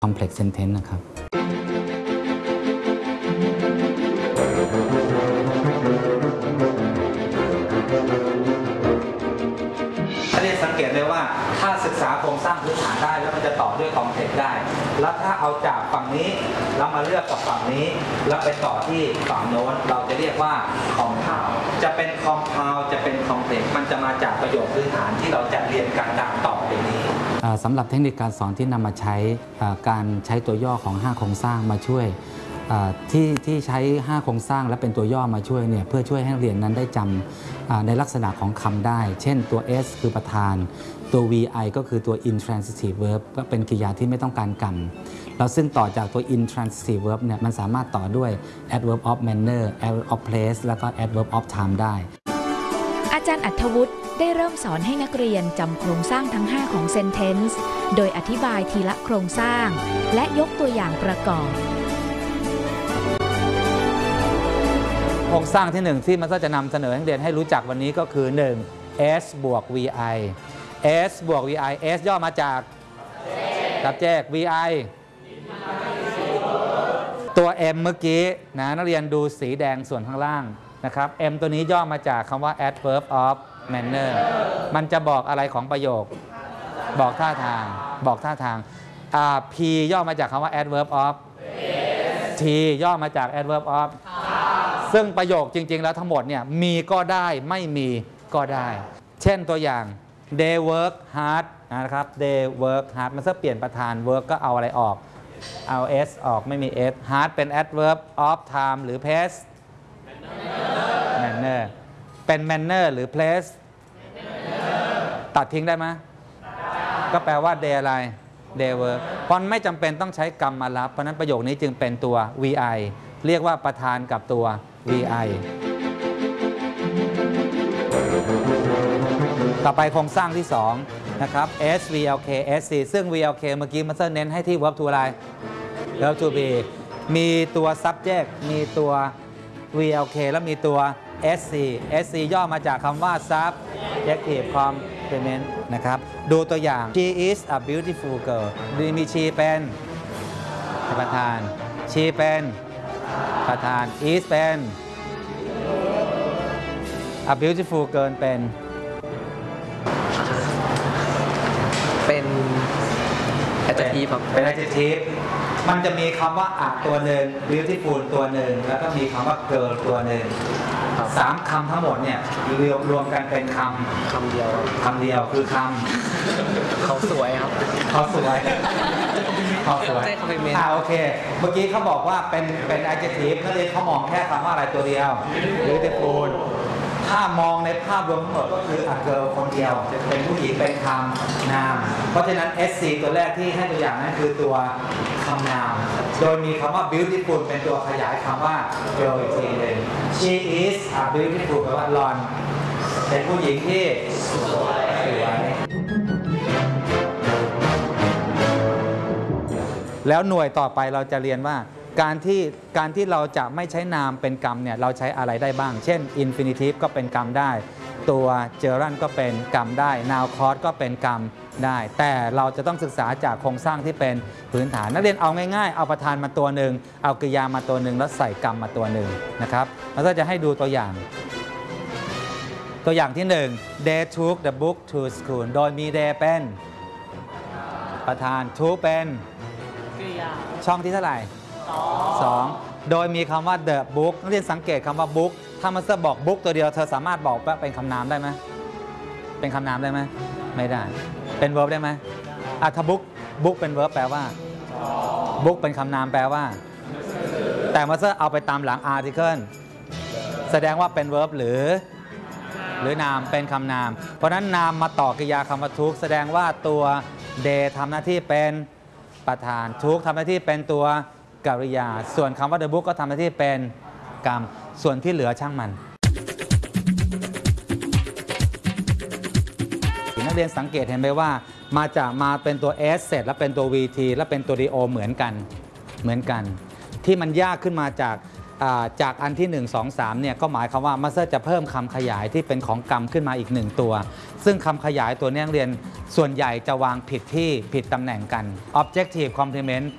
complex sentence นะครับได้สังเกตเลยว่าถ้าศึกษาโครงสร้างพื้นฐานได้แล้วมันจะต่อด้วยคอมเพล็กซ์ได้แล้วถ้าเอาจากฝั่งนี้แล้วมาเลือกกับฝั่งนี้แล้วไปต่อที่ฝั่งโน้นเราจะเรียกว่าคอมเพลซ์จะเป็นคอมเพลซ์จะเป็นคอมเพล็กซ์มันจะมาจากประโยคพื้นฐานที่เราจะเรียนกันดังต่อไปนี้สำหรับเทคนิคการสอนที่นำมาใช้การใช้ตัวย่อของ5โครงสร้างมาช่วยที่ใช้5โครงสร้างและเป็นตัวย่อมาช่วยเนี่ยเพื่อช่วยให้นักเรียนนั้นได้จำในลักษณะของคำได้เช่นตัว S คือประธานตัว VI ก็คือตัว intransitive verb ก็เป็นกริยาที่ไม่ต้องการกรรมแล้วซึ่งต่อจากตัว intransitive verb เนี่ยมันสามารถต่อด้วย adverb of manner adverb of place แล้วก็ adverb of time ได้อาจารย์อัธวุฒิได้เริ่มสอนให้นักเรียนจำโครงสร้างทั้ง5ของ sentence โดยอธิบายทีละโครงสร้างและยกตัวอย่างประกอบโครงสร้างที่1ที่มันก็จะนำเสนอให้นักเรียนให้รู้จักวันนี้ก็คือ1 S บวก VI S บวก VI S ย่อมาจาก subject VI ตัว M เมื่อกี้นะนักเรียนดูสีแดงส่วนข้างล่างนะครับ M ตัวนี้ย่อมาจากคำว่า adverb of manner มันจะบอกอะไรของประโยคบอกท่าทางP ย่อมาจากคำว่า adverb of T ย่อมาจาก adverb of ซึ่งประโยคจริงๆแล้วทั้งหมดเนี่ยมีก็ได้ไม่มีก็ได้เช่นตัวอย่าง they work hard นะครับ they work hard มันจะเปลี่ยนประธาน work ก็เอาอะไรออกเอา s ออกไม่มี s hard เป็น adverb of time หรือ place manner เป็น manner หรือ place ตัดทิ้งได้ไหมก็แปลว่า they อะไร they work เพราะไม่จำเป็นต้องใช้กรรมมารับเพราะนั้นประโยคนี้จึงเป็นตัว vi เรียกว่าประธานกับตัว vi ต่อไปโครงสร้างที่2นะครับ s vlk sc ซึ่ง vlk เมื่อกี้มันเน้นให้ที่ verb to อะไร verb to be มีตัว subject มีตัว vlk แล้วมีตัว sc sc ย่อมาจากคำว่า subjective complement นะครับดูตัวอย่าง she is a beautiful girl มี she เป็นประธาน she เป็นประธาน is เป็น a beautiful girl เป็น adjective ครับเป็น adjective มันจะมีคำว่าaตัวหนึ่ง beautiful ตัวหนึ่งแล้วก็มีคำว่า girl ตัวหนึ่ง3คำทั้งหมดเนี่ยรวมกันเป็นคำเดียวคือคำเขาสวยครับเขาสวยโอเคเมื่อกี้เขาบอกว่าเป็น adjective นักเรียนเขามองแค่คำว่าอะไรตัวเดียว beautiful ถ้ามองในภาพรวมทั้งหมดก็คือ a girl คนเดียวจะเป็นผู้หญิงเป็นคำนามเพราะฉะนั้น sc ตัวแรกที่ให้ตัวอย่างนั้นคือตัวคำนามโดยมีคำว่า beautiful เป็นตัวขยายคำว่า girl อีกทีหนึ่ง she is a beautiful แปลว่าหล่อนเป็นผู้หญิงที่สวยแล้วหน่วยต่อไปเราจะเรียนว่าการที่เราจะไม่ใช้นามเป็นกรรมเนี่ยเราใช้อะไรได้บ้างเช่น infinitive ก็เป็นกรรมได้ตัว gerund ก็เป็นกรรมได้ noun clause ก็เป็นกรรมได้แต่เราจะต้องศึกษาจากโครงสร้างที่เป็นพื้นฐานนักเรียนเอาง่ายๆเอาประธานมาตัวหนึ่งเอากริยามาตัวหนึ่งแล้วใส่กรรมมาตัวหนึ่งนะครับแล้วก็จะให้ดูตัวอย่างที่1 they took the book to school โดยมี they เป็นประธาน took เป็นช่องที่เท่าไหร่2โดยมีคำว่า the book นักเรียนสังเกตคำว่า book ถ้ามันจะบอก book ตัวเดียวเธอสามารถบอกว่าเป็นคำนามได้ไหมเป็นคำนามได้ไหมไม่ได้เป็น verb ได้ไหมถ้า book เป็น verb แปลว่า book เป็นคำนามแปลว่าแต่มันจะเอาไปตามหลัง article แสดงว่าเป็น verb หรือนามเป็นคำนามเพราะนั้นนามมาต่อกริยาคำว่า took แสดงว่าตัว they ทำหน้าที่เป็นประธาน took ทำหน้าที่เป็นตัวกริยาส่วนคำว่า the book ก็ทำหน้าที่เป็นกรรมส่วนที่เหลือช่างมันนักเรียนสังเกตเห็นไหมว่ามาเป็นตัว s เสร็จแล้วเป็นตัว vt แล้วเป็นตัว do เหมือนกันที่มันยากขึ้นมาจากอันที่1 2 3เนี่ยก็หมายความว่ามาสเตอร์จะเพิ่มคำขยายที่เป็นของกรรมขึ้นมาอีก1ตัวซึ่งคำขยายตัวนี้นักเรียนส่วนใหญ่จะวางผิดตำแหน่งกัน objective complement